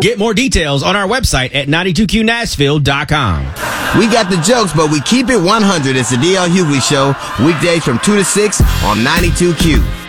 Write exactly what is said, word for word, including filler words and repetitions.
Get more details on our website at ninety-two Q Nashville dot com. We got the jokes, but we keep it one hundred. It's the D L Hughley Show, weekdays from two to six on ninety-two Q.